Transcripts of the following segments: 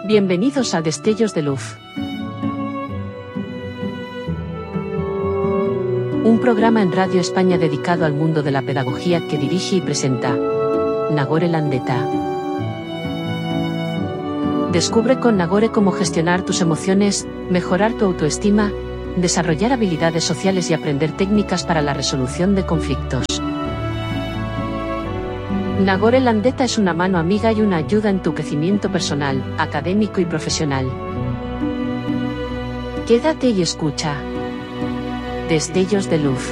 Bienvenidos a Destellos de Luz. Un programa en Radio España dedicado al mundo de la pedagogía que dirige y presenta Nagore Landeta. Descubre con Nagore cómo gestionar tus emociones, mejorar tu autoestima, desarrollar habilidades sociales y aprender técnicas para la resolución de conflictos. Nagore Landeta es una mano amiga y una ayuda en tu crecimiento personal, académico y profesional. Quédate y escucha. Destellos de Luz.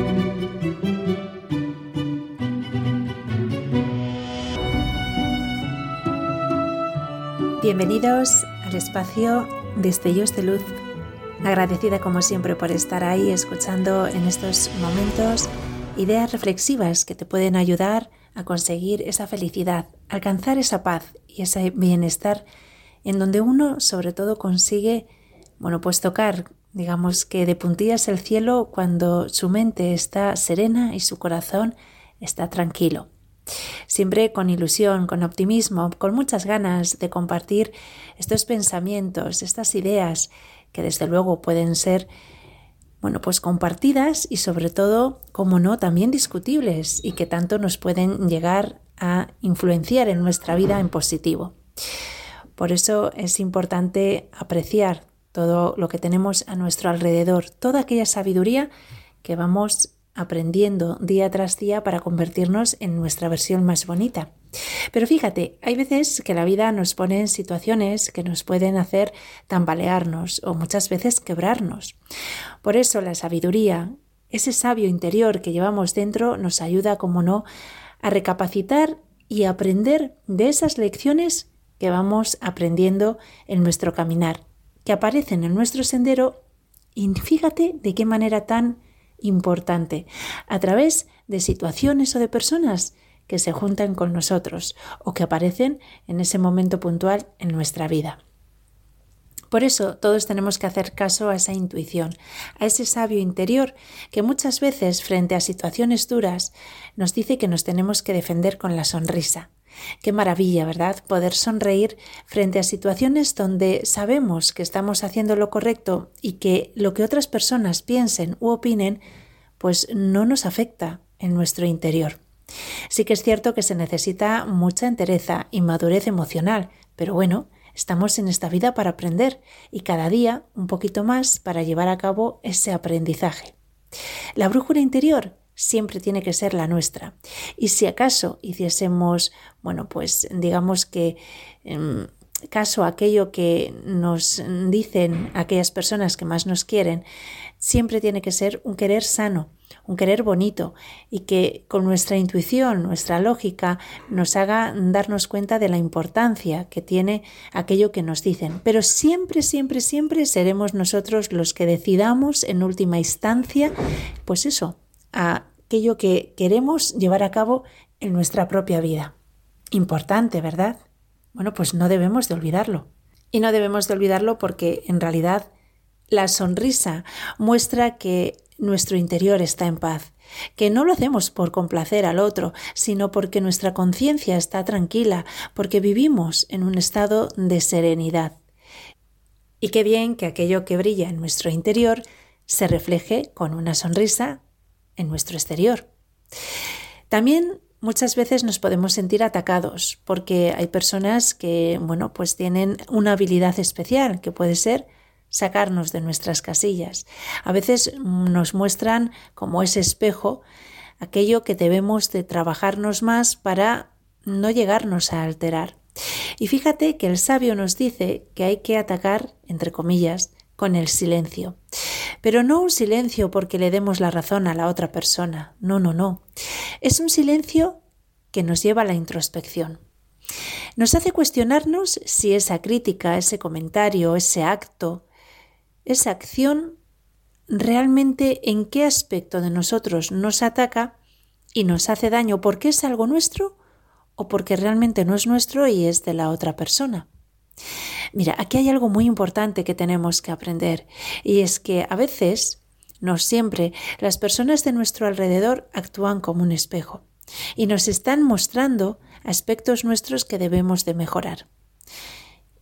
Bienvenidos al espacio Destellos de Luz. Agradecida como siempre por estar ahí escuchando en estos momentos ideas reflexivas que te pueden ayudar a conseguir esa felicidad, alcanzar esa paz y ese bienestar en donde uno sobre todo consigue, pues tocar, digamos que de puntillas el cielo cuando su mente está serena y su corazón está tranquilo. Siempre con ilusión, con optimismo, con muchas ganas de compartir estos pensamientos, estas ideas que desde luego pueden ser compartidas y sobre todo, como no, también discutibles y que tanto nos pueden llegar a influenciar en nuestra vida en positivo. Por eso es importante apreciar todo lo que tenemos a nuestro alrededor, toda aquella sabiduría que vamos aprendiendo día tras día para convertirnos en nuestra versión más bonita. Pero fíjate, hay veces que la vida nos pone en situaciones que nos pueden hacer tambalearnos o muchas veces quebrarnos. Por eso la sabiduría, ese sabio interior que llevamos dentro, nos ayuda, como no, a recapacitar y aprender de esas lecciones que vamos aprendiendo en nuestro caminar, que aparecen en nuestro sendero, y fíjate de qué manera tan importante, a través de situaciones o de personas que se juntan con nosotros o que aparecen en ese momento puntual en nuestra vida. Por eso todos tenemos que hacer caso a esa intuición, a ese sabio interior que muchas veces frente a situaciones duras nos dice que nos tenemos que defender con la sonrisa. Qué maravilla, ¿verdad? Poder sonreír frente a situaciones donde sabemos que estamos haciendo lo correcto y que lo que otras personas piensen u opinen, pues no nos afecta en nuestro interior. Sí que es cierto que se necesita mucha entereza y madurez emocional, pero estamos en esta vida para aprender y cada día un poquito más para llevar a cabo ese aprendizaje. La brújula interior siempre tiene que ser la nuestra. Y si acaso hiciésemos, digamos que caso a aquello que nos dicen aquellas personas que más nos quieren, siempre tiene que ser un querer sano, un querer bonito y que con nuestra intuición, nuestra lógica, nos haga darnos cuenta de la importancia que tiene aquello que nos dicen. Pero siempre, siempre, siempre seremos nosotros los que decidamos en última instancia, a aquello que queremos llevar a cabo en nuestra propia vida. Importante, ¿verdad? No debemos de olvidarlo. Y no debemos de olvidarlo porque en realidad la sonrisa muestra que nuestro interior está en paz, que no lo hacemos por complacer al otro, sino porque nuestra conciencia está tranquila, porque vivimos en un estado de serenidad. Y qué bien que aquello que brilla en nuestro interior se refleje con una sonrisa en nuestro exterior. También muchas veces nos podemos sentir atacados porque hay personas que, tienen una habilidad especial que puede ser sacarnos de nuestras casillas. A veces nos muestran como ese espejo aquello que debemos de trabajarnos más para no llegarnos a alterar. Y fíjate que el sabio nos dice que hay que atacar, entre comillas, con el silencio. Pero no un silencio porque le demos la razón a la otra persona. No. Es un silencio que nos lleva a la introspección. Nos hace cuestionarnos si esa crítica, ese comentario, ese acto, esa acción, realmente en qué aspecto de nosotros nos ataca y nos hace daño porque es algo nuestro o porque realmente no es nuestro y es de la otra persona. Mira, aquí hay algo muy importante que tenemos que aprender y es que a veces, no siempre, las personas de nuestro alrededor actúan como un espejo y nos están mostrando aspectos nuestros que debemos de mejorar.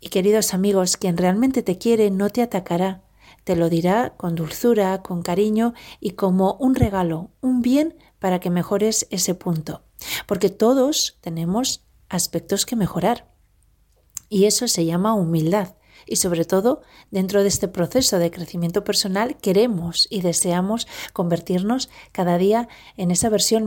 Y queridos amigos, quien realmente te quiere no te atacará, te lo dirá con dulzura, con cariño y como un regalo, un bien para que mejores ese punto. Porque todos tenemos aspectos que mejorar y eso se llama humildad. Y sobre todo, dentro de este proceso de crecimiento personal, queremos y deseamos convertirnos cada día en esa versión